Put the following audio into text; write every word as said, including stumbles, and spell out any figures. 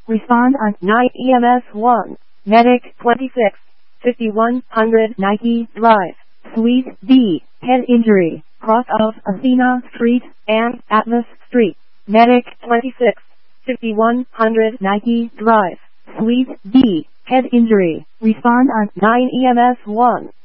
Respond on nine E M S one. Medic twenty-six, fifty-one hundred Nike Drive, Suite D. Head injury, cross of Athena Street and Atlas Street. Medic twenty-six, fifty-one hundred Nike Drive, Suite D. Head injury. Respond on nine E M S one.